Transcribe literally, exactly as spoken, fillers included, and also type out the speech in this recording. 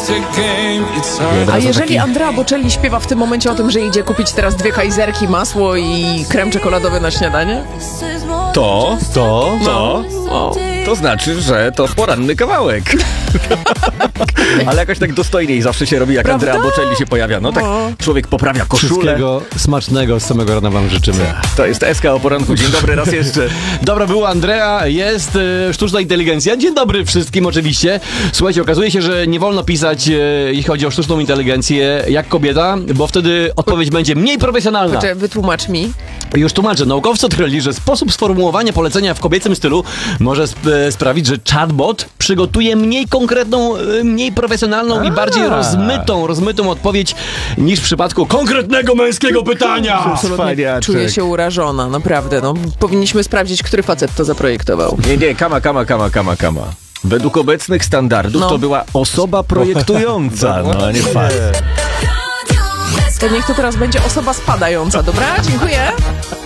A jeżeli Andrea Bocelli śpiewa w tym momencie o tym, że idzie kupić teraz dwie kajzerki, masło i krem czekoladowy na śniadanie? To, To? to, O. to znaczy, że to poranny kawałek. Ale jakoś tak dostojniej zawsze się robi, jak Prawda? Andrea Bocelli się pojawia. No tak O. człowiek poprawia koszulę. Wszystkiego smacznego z samego rana wam życzymy. To jest S K o poranku. Dzień dobry raz jeszcze. Dobra, była Andrea, jest e, sztuczna inteligencja. Dzień dobry wszystkim oczywiście. Słuchajcie, okazuje się, że nie wolno pisać, e, jeśli chodzi o sztuczną inteligencję, jak kobieta, bo wtedy odpowiedź będzie mniej profesjonalna. Poczekaj, wytłumacz mi. Już tłumaczę. Naukowcy odkryli, że sposób sformułowania polecenia w kobiecym stylu może sp- e, sprawić, że chatbot przygotuje mniej konkretną, e, mniej profesjonalną i bardziej rozmytą, rozmytą odpowiedź niż w przypadku konkretnego męskiego pytania. Absolutnie czuję się urażona, naprawdę. No, powinniśmy sprawdzić, który facet to zaprojektował. Nie, nie, kama, kama, kama, kama, kama. Według obecnych standardów No. to była osoba projektująca, no a nie fakt. To niech to teraz będzie osoba spadająca, dobra? Dziękuję.